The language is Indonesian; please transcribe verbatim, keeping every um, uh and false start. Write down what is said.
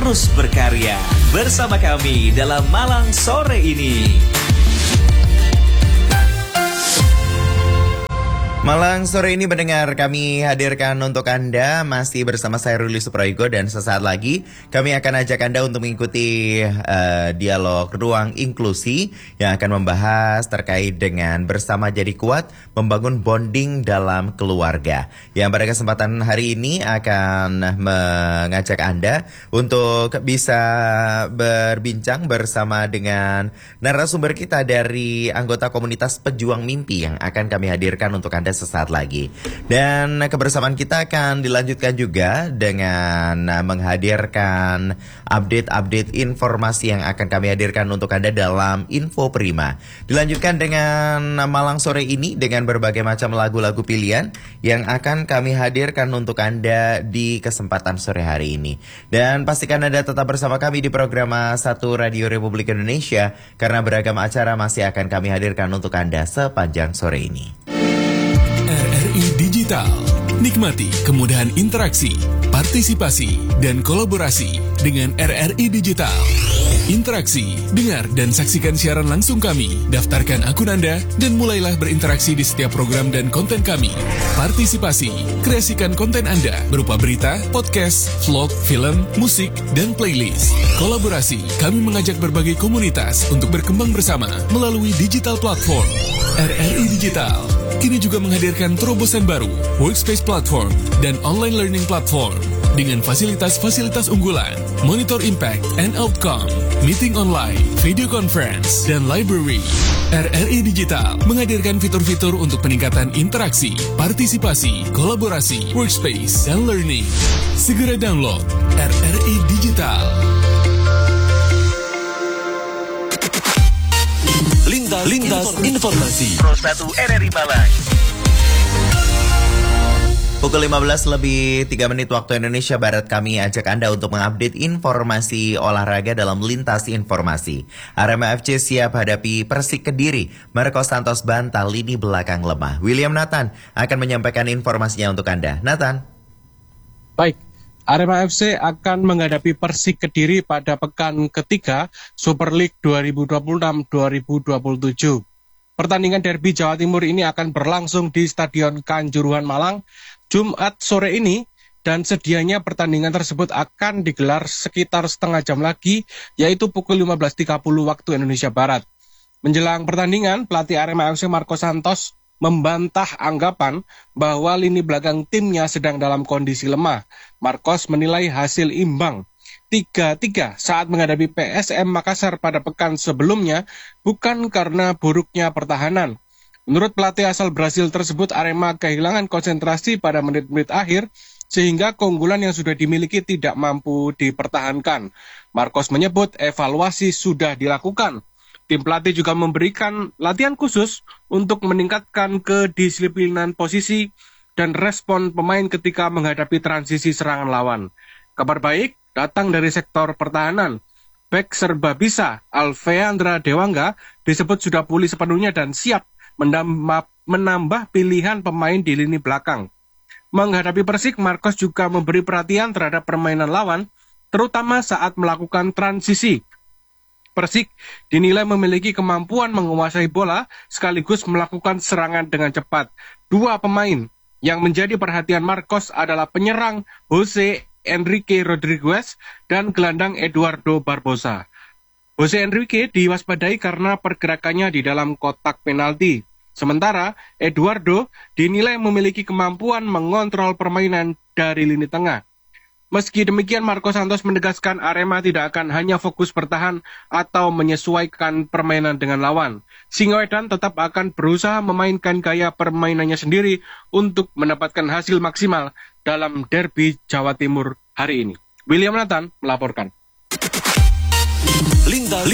terus berkarya bersama kami dalam Malang sore ini. Malang sore ini mendengar kami hadirkan untuk Anda masih bersama saya Ruli Suprayogo, dan sesaat lagi kami akan ajak Anda untuk mengikuti uh, dialog ruang inklusi yang akan membahas terkait dengan bersama jadi kuat membangun bonding dalam keluarga, yang pada kesempatan hari ini akan mengajak Anda untuk bisa berbincang bersama dengan narasumber kita dari anggota komunitas Pejuang Mimpi yang akan kami hadirkan untuk Anda sesaat lagi. Dan kebersamaan kita akan dilanjutkan juga dengan menghadirkan update-update informasi yang akan kami hadirkan untuk Anda dalam Info Prima. Dilanjutkan dengan Malang sore ini dengan berbagai macam lagu-lagu pilihan yang akan kami hadirkan untuk Anda di kesempatan sore hari ini. Dan pastikan Anda tetap bersama kami di program satu Radio Republik Indonesia, karena beragam acara masih akan kami hadirkan untuk Anda sepanjang sore ini. R R I Digital. Nikmati kemudahan interaksi, partisipasi, dan kolaborasi dengan R R I Digital. Interaksi, dengar dan saksikan siaran langsung kami. Daftarkan akun Anda dan mulailah berinteraksi di setiap program dan konten kami. Partisipasi, kreasikan konten Anda berupa berita, podcast, vlog, film, musik, dan playlist. Kolaborasi, kami mengajak berbagai komunitas untuk berkembang bersama melalui digital platform. R R I Digital kini juga menghadirkan terobosan baru, workspace platform, dan online learning platform dengan fasilitas-fasilitas unggulan, monitor impact and outcome, meeting online, video conference, dan library. R R I Digital menghadirkan fitur-fitur untuk peningkatan interaksi, partisipasi, kolaborasi, workspace, dan learning. Segera download R R I Digital. Lintas, Lintas Informasi Pro satu R R I Malang. Pukul lima belas lebih tiga menit waktu Indonesia Barat, kami ajak Anda untuk mengupdate informasi olahraga dalam Lintas Informasi. Arema F C siap hadapi Persik Kediri. Marcos Santos bantah lini belakang lemah. William Nathan akan menyampaikan informasinya untuk Anda. Nathan. Baik. Arema F C akan menghadapi Persik Kediri pada pekan ketiga Super League dua ribu dua puluh enam dua ribu dua puluh tujuh. Pertandingan derby Jawa Timur ini akan berlangsung di Stadion Kanjuruhan Malang Jumat sore ini, dan sedianya pertandingan tersebut akan digelar sekitar setengah jam lagi, yaitu pukul lima belas tiga puluh waktu Indonesia Barat. Menjelang pertandingan, pelatih Arema F C Marcos Santos membantah anggapan bahwa lini belakang timnya sedang dalam kondisi lemah. Marcos menilai hasil imbang tiga tiga saat menghadapi P S M Makassar pada pekan sebelumnya bukan karena buruknya pertahanan. Menurut pelatih asal Brasil tersebut, Arema kehilangan konsentrasi pada menit-menit akhir sehingga keunggulan yang sudah dimiliki tidak mampu dipertahankan. Marcos menyebut evaluasi sudah dilakukan. Tim pelatih juga memberikan latihan khusus untuk meningkatkan kedisiplinan posisi dan respon pemain ketika menghadapi transisi serangan lawan. Kabar baik datang dari sektor pertahanan. Bek serba bisa Alveandra Dewangga disebut sudah pulih sepenuhnya dan siap menambah, menambah pilihan pemain di lini belakang. Menghadapi Persik, Marcos juga memberi perhatian terhadap permainan lawan, terutama saat melakukan transisi. Persik dinilai memiliki kemampuan menguasai bola sekaligus melakukan serangan dengan cepat. Dua pemain yang menjadi perhatian Marcos adalah penyerang Jose Enrique Rodriguez dan gelandang Eduardo Barbosa. Jose Enrique diwaspadai karena pergerakannya di dalam kotak penalti. Sementara Eduardo dinilai memiliki kemampuan mengontrol permainan dari lini tengah. Meski demikian, Marcos Santos menegaskan Arema tidak akan hanya fokus bertahan atau menyesuaikan permainan dengan lawan. Singoedan tetap akan berusaha memainkan gaya permainannya sendiri untuk mendapatkan hasil maksimal dalam derby Jawa Timur hari ini. William Nathan melaporkan. Lintas,